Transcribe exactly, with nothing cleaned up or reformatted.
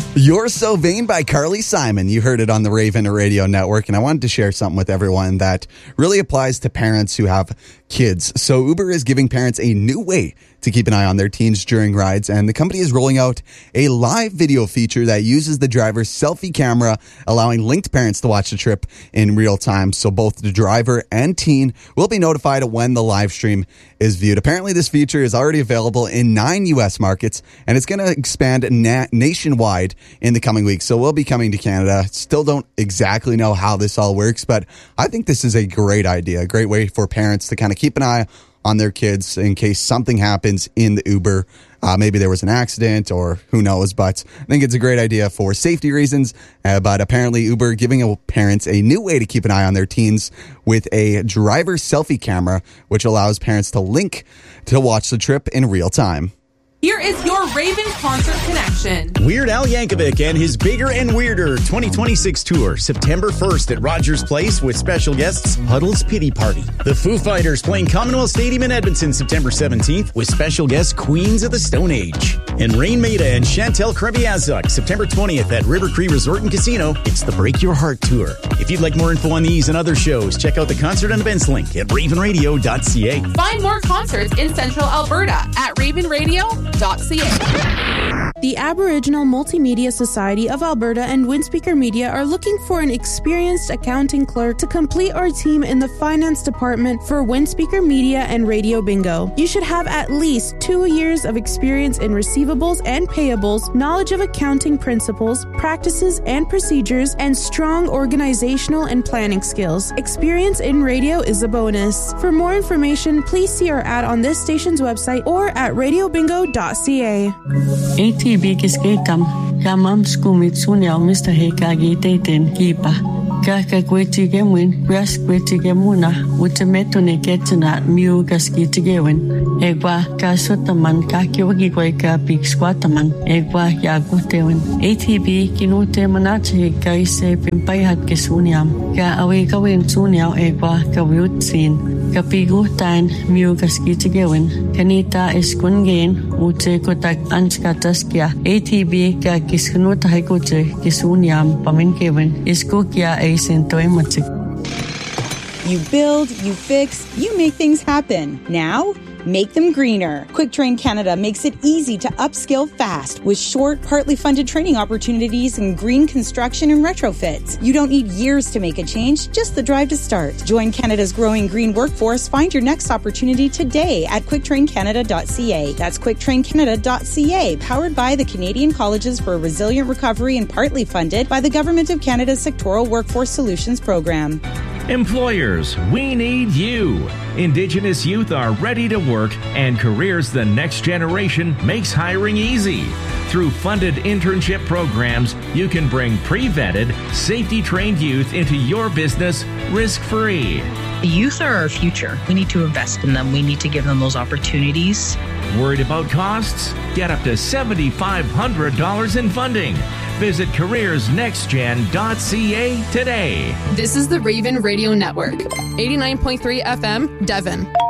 You're So Vain by Carly Simon. You heard it on the Raven Radio Network, and I wanted to share something with everyone that really applies to parents who have kids. So Uber is giving parents a new way to keep an eye on their teens during rides, and the company is rolling out a live video feature that uses the driver's selfie camera, allowing linked parents to watch the trip in real time. So both the driver and teen will be notified when the live stream is viewed. Apparently, this feature is already available in nine U S markets, and it's going to expand na- nationwide in the coming weeks. So we'll be coming to Canada. Still don't exactly know how this all works, but I think this is a great idea, a great way for parents to kind of keep an eye on their kids in case something happens in the Uber. Uh, maybe there was an accident or who knows, but I think it's a great idea for safety reasons. Uh, but apparently Uber giving parents a new way to keep an eye on their teens with a driver selfie camera, which allows parents to link to watch the trip in real time. Here is your Raven Concert Connection. Weird Al Yankovic and his Bigger and Weirder twenty twenty-six tour, September first at Rogers Place with special guests Huddle's Pity Party. The Foo Fighters playing Commonwealth Stadium in Edmonton September seventeenth with special guests Queens of the Stone Age. And Rain Maida and Chantel Krebiazuk September twentieth at River Cree Resort and Casino. It's the Break Your Heart Tour. If you'd like more info on these and other shows, check out the concert and events link at raven radio dot c a. Find more concerts in Central Alberta at raven radio dot c a. The Aboriginal Multimedia Society of Alberta and Windspeaker Media are looking for an experienced accounting clerk to complete our team in the finance department for Windspeaker Media and Radio Bingo. You should have at least two years of experience in receivables and payables, knowledge of accounting principles, practices, and procedures, and strong organizational and planning skills. Experience in radio is a bonus. For more information, please see our ad on this station's website or at radio bingo dot c a. A T B kiskekam kamam skumit sunyal Mister Hekagi Dayton Kipa. Kaka Gwetigemwin, Gras Gwetigemuna, Wutametone Getana, Mu Gaskitigewen, Egwa, Kasotaman, Kakiwagigweka, Big Squataman, Egwa, Yagutewen, A T B, Kinute Manache, Kaise, Pimpayat Kesuniam, Ka Awegawin Sunyal, Egwa, Kawiutsin, Kapigutain, Mu Gaskitigewen, Kanita Eskungain, Ute Kotak Anskataskia, A T B, Kakiskunuta Haikote, Kesuniam, Paminkewen, Iskokia, You build, you fix, you make things happen. Now, make them greener. Quick Train Canada makes it easy to upskill fast with short, partly funded training opportunities in green construction and retrofits. You don't need years to make a change, just the drive to start. Join Canada's growing green workforce. Find your next opportunity today at quick train canada dot c a. That's quick train canada dot c a, powered by the Canadian Colleges for Resilient Recovery and partly funded by the Government of Canada's Sectoral Workforce Solutions Program. Employers, we need you. Indigenous youth are ready to work, and Careers the Next Generation makes hiring easy. Through funded internship programs, you can bring pre-vetted, safety-trained youth into your business risk-free. The youth are our future. We need to invest in them. We need to give them those opportunities. Worried about costs? Get up to seven thousand five hundred dollars in funding. Visit careers next gen dot c a today. This is the Raven Radio Network, eighty-nine point three F M, Devon.